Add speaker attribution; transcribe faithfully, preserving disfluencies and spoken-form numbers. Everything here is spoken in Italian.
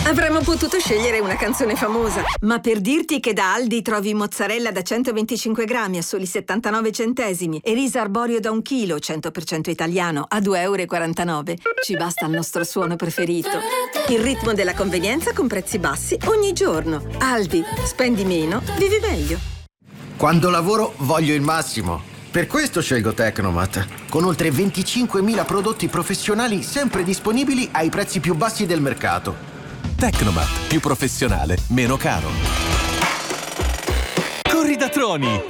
Speaker 1: Avremmo potuto scegliere una canzone famosa, ma per dirti che da Aldi trovi mozzarella da centoventicinque grammi a soli settantanove centesimi e riso arborio da un chilo cento per cento italiano a due e quarantanove euro, ci basta il nostro suono preferito. Il ritmo della convenienza con prezzi bassi ogni giorno. Aldi, spendi meno, vivi meglio.
Speaker 2: Quando lavoro voglio il massimo. Per questo scelgo Tecnomat, con oltre venticinquemila prodotti professionali sempre disponibili ai prezzi più bassi del mercato.
Speaker 3: Tecnomat, più professionale, meno caro. Corri da Troni!